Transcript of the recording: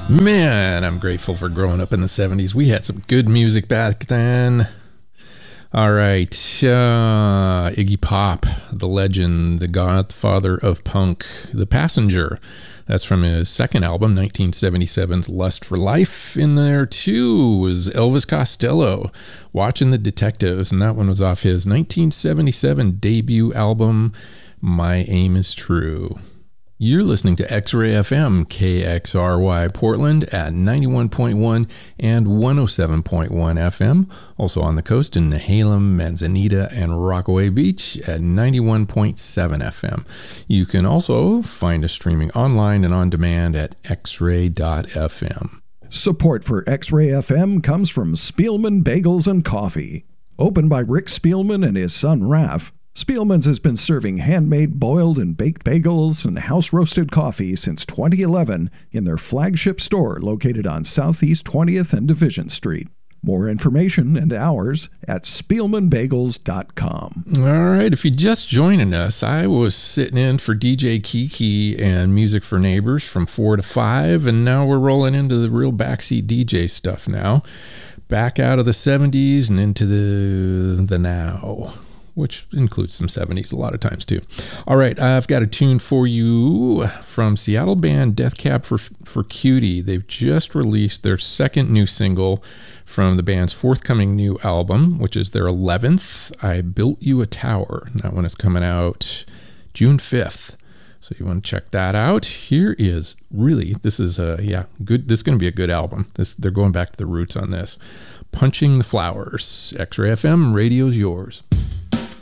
Man, I'm grateful for growing up in the 70s. We had some good music back then. All right. Iggy Pop, the legend, the godfather of punk, The Passenger. That's from his second album, 1977's Lust for Life. In there, too, was Elvis Costello, Watching the Detectives, and that one was off his 1977 debut album, My Aim is True. You're listening to X-Ray FM, KXRY Portland at 91.1 and 107.1 FM. Also on the coast in Nehalem, Manzanita, and Rockaway Beach at 91.7 FM. You can also find us streaming online and on demand at xray.fm. Support for X-Ray FM comes from Spielman Bagels and Coffee. Opened by Rick Spielman and his son Raph, Spielman's has been serving handmade boiled and baked bagels and house-roasted coffee since 2011 in their flagship store located on Southeast 20th and Division Street. More information and hours at SpielmanBagels.com. All right, if you're just joining us, I was sitting in for DJ Kiki and Music for Neighbors from 4 to 5, and now we're rolling into the real backseat DJ stuff now. Back out of the 70s and into the now, which includes some 70s a lot of times too. All right, I've got a tune for you from Seattle band Death Cab for Cutie. They've just released their second new single from the band's forthcoming new album, which is their 11th, I Built You a Tower. That one is coming out June 5th. So you want to check that out. Here is this is good. This is going to be a good album. They're going back to the roots on this. Punching the Flowers. X-Ray FM, radio's yours.